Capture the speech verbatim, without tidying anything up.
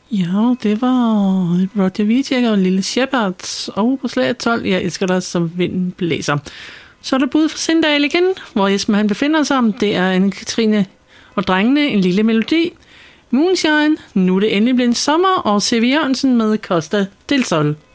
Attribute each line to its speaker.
Speaker 1: Ja, det var Roger Whittaker og Lille Shepard, og på slaget tolv, jeg elsker dig, som vinden blæser. Så er der bud fra Sindal igen, hvor Jesper han befinder sig. Det er Anne-Katrine og drengene, en lille melodi. Moonshine, nu er det endelig blevet sommer, og C V Jørgensen med Costa del Sol.